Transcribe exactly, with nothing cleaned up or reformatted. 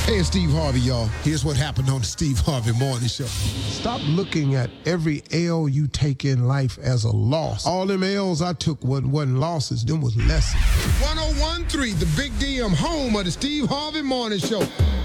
Hey, it's Steve Harvey, y'all. Here's what happened on the Steve Harvey Morning Show. Stop looking at every L you take in life as a loss. All them L's I took wasn't, wasn't losses, them was lessons. one oh one point three, the Big D M, home of the Steve Harvey Morning Show.